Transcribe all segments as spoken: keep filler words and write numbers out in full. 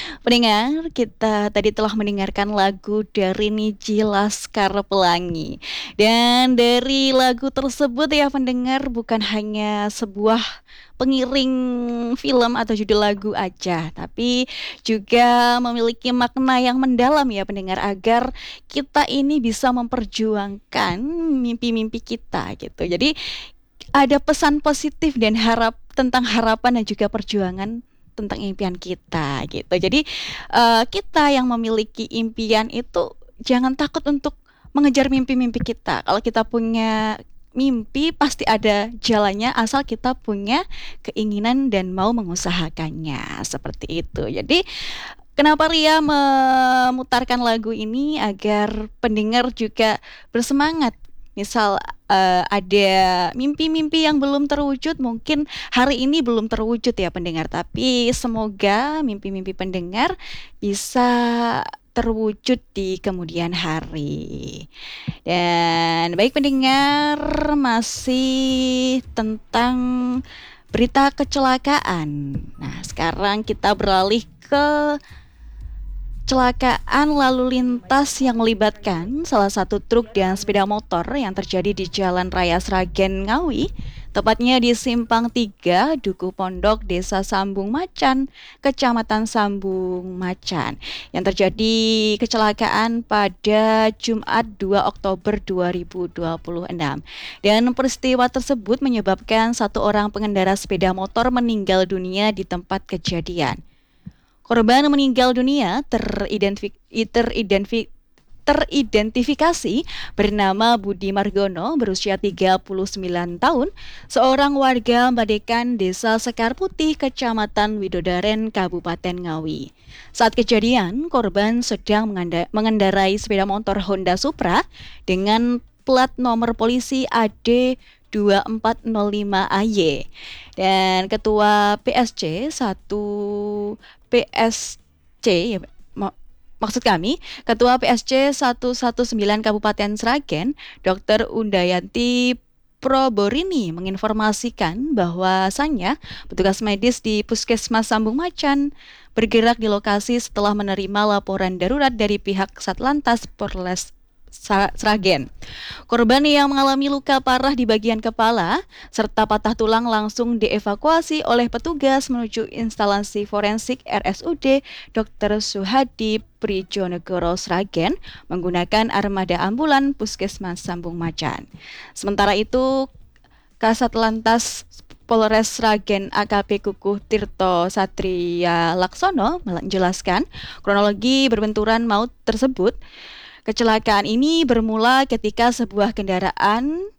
Pendengar, kita tadi telah mendengarkan lagu dari Niji Laskar Pelangi. Dan dari lagu tersebut ya pendengar, bukan hanya sebuah pengiring film atau judul lagu aja, tapi juga memiliki makna yang mendalam ya pendengar, agar kita ini bisa memperjuangkan mimpi-mimpi kita gitu. Jadi ada pesan positif dan harap tentang harapan dan juga perjuangan tentang impian kita gitu. Jadi eh, kita yang memiliki impian itu jangan takut untuk mengejar mimpi-mimpi kita. Kalau kita punya mimpi pasti ada jalannya asal kita punya keinginan dan mau mengusahakannya seperti itu. Jadi kenapa Ria memutarkan lagu ini agar pendengar juga bersemangat. Misal eh, ada mimpi-mimpi yang belum terwujud, mungkin hari ini belum terwujud ya pendengar, tapi semoga mimpi-mimpi pendengar bisa terwujud di kemudian hari. Dan baik pendengar, masih tentang berita kecelakaan. Nah, sekarang kita beralih ke kecelakaan lalu lintas yang melibatkan salah satu truk dan sepeda motor yang terjadi di Jalan Raya Sragen Ngawi, tepatnya di Simpang tiga, Duku Pondok, Desa Sambung Macan, Kecamatan Sambung Macan, yang terjadi kecelakaan pada Jumat dua Oktober dua ribu dua puluh enam. Dan peristiwa tersebut menyebabkan satu orang pengendara sepeda motor meninggal dunia di tempat kejadian. Korban meninggal dunia teridentifikasi, teridentifikasi teridentifikasi bernama Budi Margono berusia tiga puluh sembilan tahun, seorang warga Badekan Desa Sekar Putih, Kecamatan Widodaren, Kabupaten Ngawi. Saat kejadian, korban sedang mengendarai sepeda motor Honda Supra dengan plat nomor polisi A D dua empat nol lima A Y. Dan Ketua P S C satu P S C ya, maksud kami, Ketua P S C seratus sembilan belas Kabupaten Sragen, Dokter Undayanti Proborini menginformasikan bahwasannya petugas medis di Puskesmas Sambung Macan bergerak di lokasi setelah menerima laporan darurat dari pihak Satlantas Polres Sragen. Korban yang mengalami luka parah di bagian kepala serta patah tulang langsung dievakuasi oleh petugas menuju instalasi forensik R S U D Dokter Suhadi Prijonegoro Sragen menggunakan armada ambulan Puskesmas Sambung Macan. Sementara itu, Kasat Lantas Polres Sragen A K P Kukuh Tirto Satria Laksono menjelaskan kronologi berbenturan maut tersebut. Kecelakaan ini bermula ketika sebuah kendaraan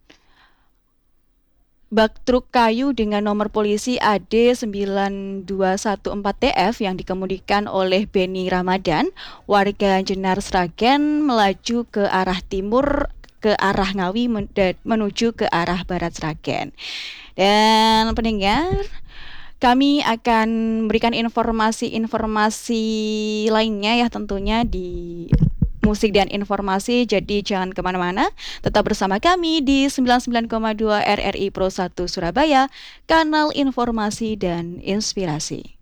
bak truk kayu dengan nomor polisi A D sembilan dua satu empat T F yang dikemudikan oleh Beni Ramadan, warga Jenar Sragen, melaju ke arah timur ke arah Ngawi menuju ke arah barat Sragen. Dan pendengar, kami akan memberikan informasi-informasi lainnya ya tentunya di musik dan informasi, jadi jangan kemana-mana, tetap bersama kami di sembilan puluh sembilan koma dua R R I Pro satu Surabaya, kanal informasi dan inspirasi.